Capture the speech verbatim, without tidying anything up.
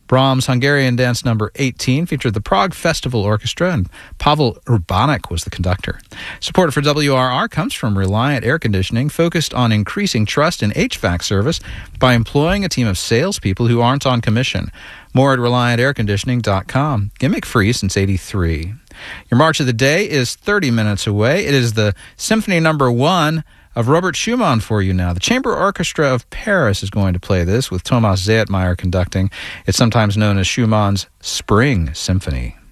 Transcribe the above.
Brahms' Hungarian Dance Number eighteen featured the Prague Festival Orchestra, and Pavel Urbanek was the conductor. Support for W R R comes from Reliant Air Conditioning, focused on increasing trust in H V A C service by employing a team of salespeople who aren't on commission. More at reliant air conditioning dot com. Gimmick-free since eighty-three. Your March of the Day is thirty minutes away. It is the Symphony Number One of Robert Schumann for you now. The Chamber Orchestra of Paris is going to play this with Thomas Zaytmeyer conducting. It's sometimes known as Schumann's Spring Symphony.